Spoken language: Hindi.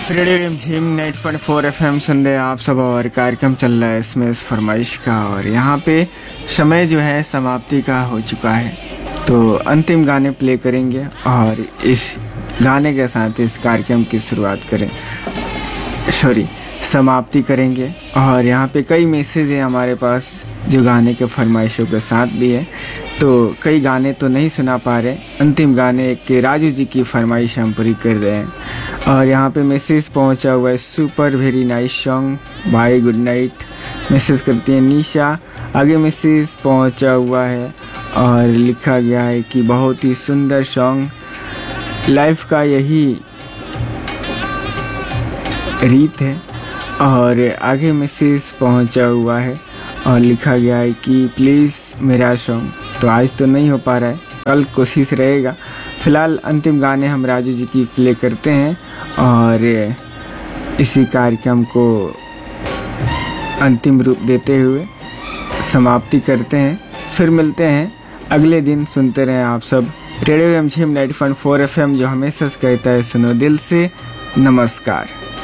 रेडियो रिमझिम 90.4 FM सुन रहे हैं आप सब। और कार्यक्रम चल रहा है इसमें इस फरमाइश का, और यहाँ पे समय जो है समाप्ति का हो चुका है, तो अंतिम गाने प्ले करेंगे और इस गाने के साथ इस कार्यक्रम की समाप्ति करेंगे। और यहाँ पे कई मैसेज है हमारे पास जो गाने के फरमाइशों के साथ भी है, तो कई गाने तो नहीं सुना पा रहे। अंतिम गाने के राजू जी की फरमाइश हम पूरी कर रहे हैं। और यहाँ पे मैसेज पहुँचा हुआ है, super very nice song, bye good night message करती है निशा। आगे मैसेज पहुँचा हुआ है और लिखा गया है कि बहुत ही सुंदर सॉन्ग, लाइफ का यही रीत है। और आगे मैसेज पहुँचा हुआ है और लिखा गया है कि प्लीज़ मेरा सॉन्ग। तो आज तो नहीं हो पा रहा है, कल कोशिश रहेगा। फ़िलहाल अंतिम गाने हम राजू जी की प्ले करते हैं और इसी कार्यक्रम को अंतिम रूप देते हुए समाप्ति करते हैं। फिर मिलते हैं अगले दिन। सुनते रहें आप सब रेडियो रिमझिम 90.4 FM, जो हमेशा कहता है सुनो दिल से। नमस्कार।